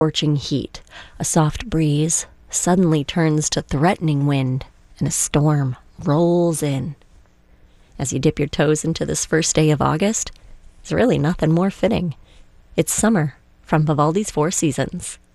Scorching heat, a soft breeze suddenly turns to threatening wind, and a storm rolls in. As you dip your toes into this first day of August, there's really nothing more fitting. It's summer from Vivaldi's Four Seasons.